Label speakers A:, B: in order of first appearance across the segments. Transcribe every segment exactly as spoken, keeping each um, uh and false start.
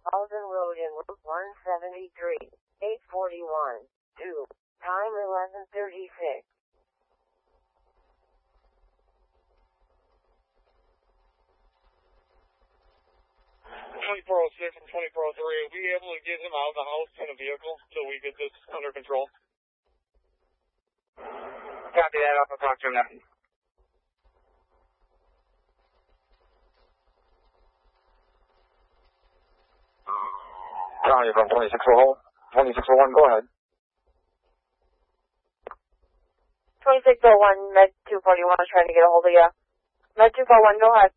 A: Alden Road in Route one seventy-three, eight forty-one, two, time eleven thirty-six.
B: twenty-four oh six and twenty-four oh three, are we able to get him out of the house in a vehicle till we get this under control?
C: Copy that, I'll talk to him now.
D: County from twenty-six oh one, go ahead.
E: twenty-six oh one, Med two forty-one is trying to get a hold of you. Med two forty-one, go ahead.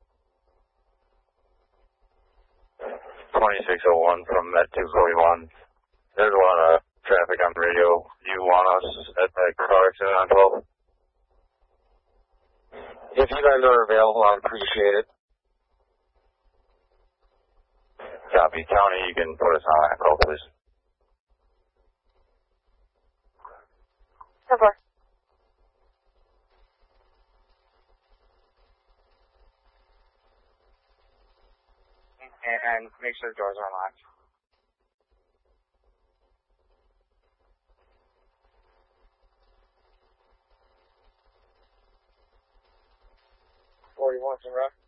D: twenty-six oh one from Med two forty-one. There's a lot of traffic on the radio. You want us at that car accident on twelve? If you guys are available, I'd appreciate it. Copy. County, you can put us on that call, please.
E: ten four.
C: And, and make sure the doors are locked.
B: forty-one, some rough.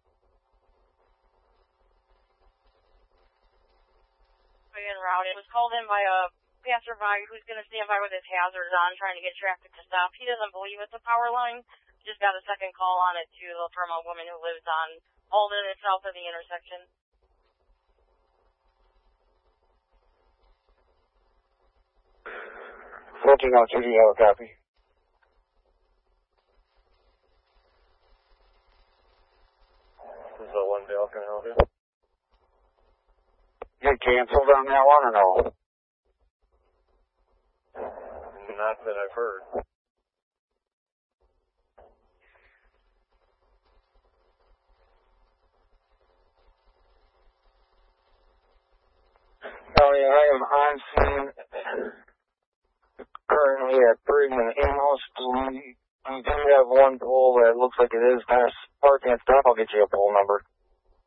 F: En route. It was called in by a passerby who's going to stand by with his hazards on, trying to get traffic to stop. He doesn't believe it's a power line. Just got a second call on it too, from a woman who lives on Alden and south of the intersection.
D: fourteen oh two, do you have a copy?
B: This is a one Dale, can I help you?
D: You canceled on that one or no?
B: Not that I've heard.
D: Oh yeah, I am on scene currently at Briggs and Amos. We, we do have one pole that looks like it is kind of sparking and stuff. I'll get you a pole number.